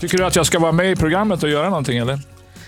Tycker du att jag ska vara med i programmet och göra någonting, eller?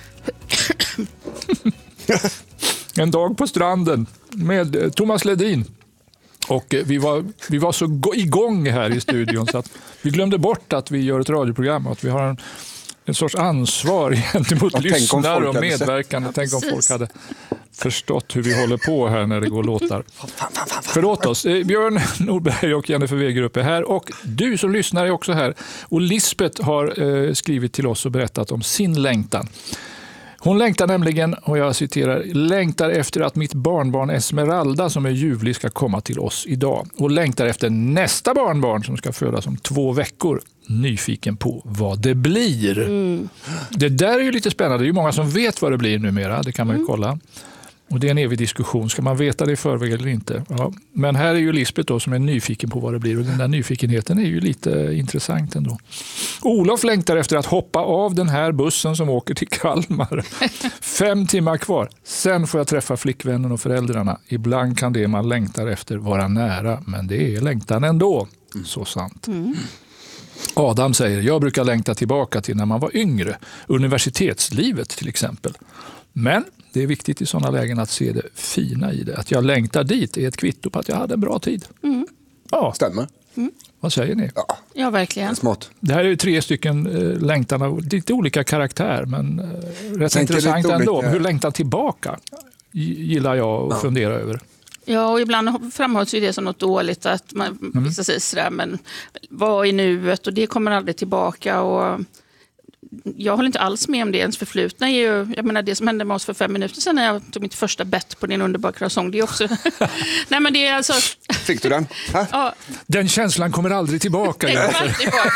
En dag på stranden med Thomas Ledin. Och vi var så igång här i studion så att vi glömde bort att vi gör ett radioprogram och att vi har en sorts ansvar gentemot lyssnare och medverkande. Tänk om folk hade förstått hur vi håller på här när det går låtar. Förlåt oss. Björn Nordberg och Jennifer Wegerup är här. Och du som lyssnar är också här. Och Lisbeth har skrivit till oss och berättat om sin längtan. Hon längtar nämligen, och jag citerar, längtar efter att mitt barnbarn Esmeralda som är ljuvlig ska komma till oss idag. Och längtar efter nästa barnbarn som ska födas om 2 veckor. Nyfiken på vad det blir. Det där är ju lite spännande. Det är ju många som vet vad det blir numera. Det kan man ju kolla. Och det är en evig diskussion. Ska man veta det i förväg eller inte? Ja. Men här är ju Lisbeth då som är nyfiken på vad det blir. Och den där nyfikenheten är ju lite intressant ändå. Olof längtar efter att hoppa av den här bussen som åker till Kalmar. 5 timmar kvar. Sen får jag träffa flickvännen och föräldrarna. Ibland kan det man längtar efter vara nära. Men det är längtan ändå. Så sant. Adam säger, jag brukar längta tillbaka till när man var yngre. Universitetslivet till exempel. Men det är viktigt i sådana lägen att se det fina i det. Att jag längtar dit är ett kvitto på att jag hade en bra tid. Ja. Stämmer. Vad säger ni? Ja, verkligen. Smart. Det här är ju 3 stycken längtan av lite olika karaktär, men rätt intressant ändå. Hur längtan tillbaka gillar jag att fundera över. Ja, och ibland framhålls ju det som något dåligt att man vissa säger sådär, men vad är nuet och det kommer aldrig tillbaka och jag håller inte alls med om det. Ens förflutna är ju, jag menar det som hände med oss för 5 minuter sedan när jag tog mitt första bett på din underbara croissant, det är också nej men det är alltså fick du den? Ja. Den känslan kommer aldrig tillbaka. Den kommer aldrig tillbaka.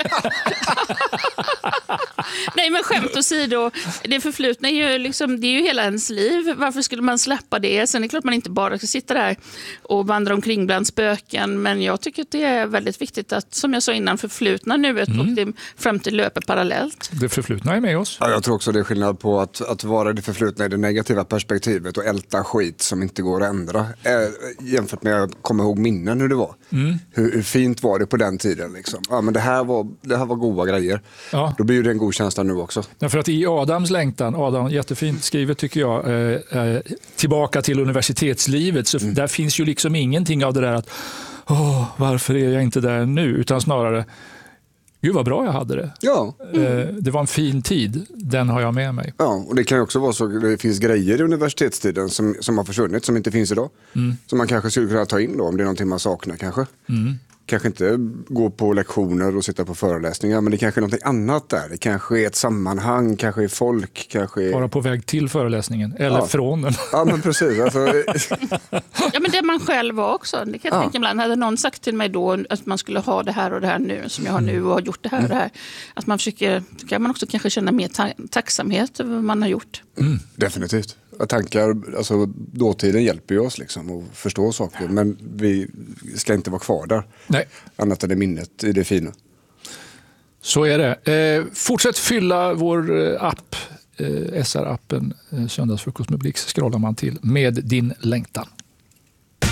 Nej men skämt åsido, det förflutna är ju liksom, det är ju hela ens liv. Varför skulle man släppa det? Sen är det klart man inte bara ska sitta där och vandra omkring bland spöken, men jag tycker att det är väldigt viktigt att, som jag sa innan, förflutna nuet och det framtid löper parallellt. Det förflutna är med oss. Ja, jag tror också det är skillnad på att vara det förflutna i det negativa perspektivet och älta skit som inte går att ändra. Jämfört med att komma ihåg minnen hur det var. Hur fint var det på den tiden liksom. Ja, men det här var goda grejer. Ja. Då blir det en god känsla nu också. Därför att i Adams längtan, Adam, jättefint skrivet tycker jag, tillbaka till universitetslivet, så där finns ju liksom ingenting av det där att varför är jag inte där nu, utan snarare gud vad bra jag hade det. Ja. Det var en fin tid, den har jag med mig. Ja, och det kan ju också vara så att det finns grejer i universitetstiden som har försvunnit, som inte finns idag. Som man kanske skulle kunna ta in då, om det är någonting man saknar kanske. Kanske inte gå på lektioner och sitta på föreläsningar, men det kanske är någonting annat där. Det kanske är ett sammanhang, kanske är folk, kanske är... Bara på väg till föreläsningen, eller från den. Ja, men precis. Alltså... ja, men det man själv var också. Det kan jag tänka ibland. Hade någon sagt till mig då att man skulle ha det här och det här nu, som jag har nu och har gjort det här och det här. Att man försöker, då kan man också kanske känna mer tacksamhet över vad man har gjort. Definitivt. Tankar, alltså dåtiden hjälper ju oss liksom att förstå saker, men vi ska inte vara kvar där. Nej. Annat än det minnet i det fina. Så är det. Fortsätt fylla vår app, SR-appen, Söndagsfrukost med Blix, scrollar man till med din längtan.